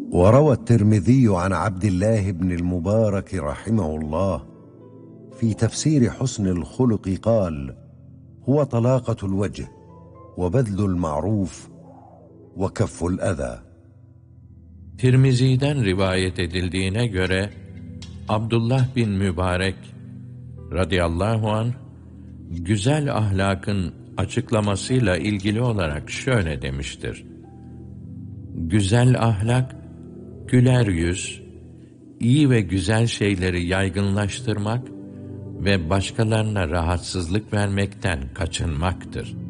وروى الترمذي عن عبد الله بن المبارك رحمه الله في تفسير حسن الخلق قال: هو طلاقة الوجه وبذل المعروف وكف الأذى. Tirmizi'den rivayet edildiğine göre Abdullah bin Mübarek radıyallahu anh güzel ahlakın açıklamasıyla ilgili olarak şöyle demiştir: güzel ahlak, güler yüz, iyi ve güzel şeyleri yaygınlaştırmak ve başkalarına rahatsızlık vermekten kaçınmaktır.